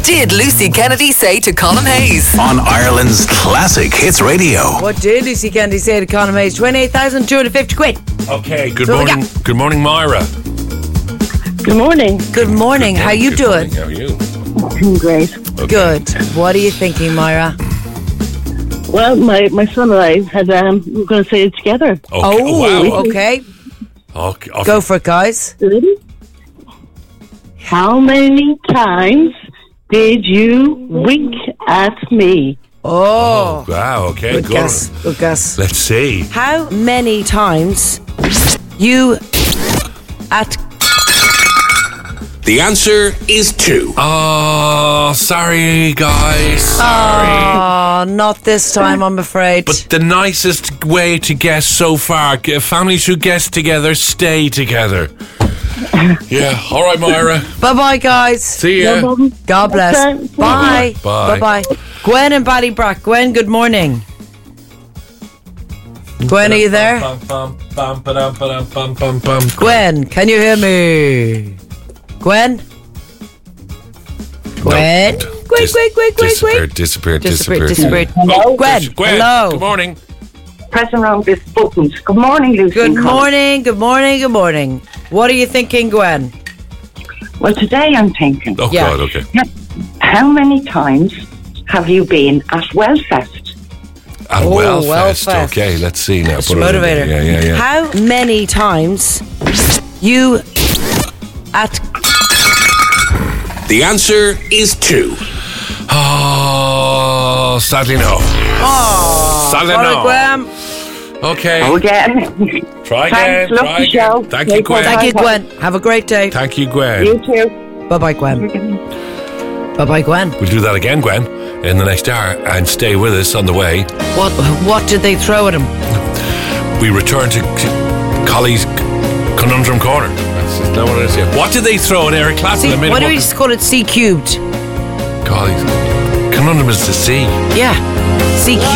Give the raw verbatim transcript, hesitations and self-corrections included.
did Lucy Kennedy say to Colin Hayes? On Ireland's classic hits radio. What did Lucy Kennedy say to Colin Hayes? twenty-eight thousand two hundred fifty quid. Okay, good So we morning. Good morning, Myra. Good morning. Good morning. How you Good doing? morning, How are you? I'm great. Okay. Good. What are you thinking, Myra? Well, my, my son and I had um, we were going to say it together. Okay. Oh, wow. okay. Okay. okay. Go for it, guys. How many times did you wink at me? Oh. Wow. Okay. Good Good. guess. Good guess. Let's see. How many times you at The answer is two. Oh, sorry, guys. Sorry. Oh, not this time, I'm afraid. But the nicest way to guess so far, g- families who guess together stay together. Yeah. All right, Myra. Bye-bye, guys. See No ya. problem. God bless. Okay. Bye. Bye. Bye-bye. Gwen and Ballybrack. Gwen, good morning. Gwen, are you there? Bum, bum, bum, ba-dum, ba-dum, bum, bum, bum. Gwen, can you hear me? Gwen? Gwen? No. Gwen, Dis- Gwen, Gwen, Gwen, Disappeared, Gwen. disappeared, Disappeared, disappeared. disappeared. Oh, Gwen, there's Gwen. hello. Good morning. Pressing around this buttons. Good morning, Lucy. Good and Colin. morning, good morning, good morning. What are you thinking, Gwen? Well, today I'm thinking, Oh, Yeah. God, okay. how many times have you been at Wellfest? At Oh, Wellfest. Wellfest. Okay, let's see now. Mister Put it in there. Motivator. Yeah, yeah, yeah. How many times you at The answer is two. Oh, sadly no. Oh, Sadly sorry, no. Gwen. Okay. Oh, again. Try Thanks, again. love Try the show. again. Thank you, Take Gwen. care. Thank you, Gwen. Have a great day. Thank you, Gwen. You too. Bye-bye, Gwen. Bye-bye, Gwen. We'll do that again, Gwen, in the next hour, and stay with us on the way. What What did they throw at him? We return to C- Colley's Conundrum Corner. That's is that what it is? Yeah. What did they throw at Eric Clapton? C- that made why him do we up- just call it C cubed? Colley's Conundrum is the sea. Yeah, C cubed.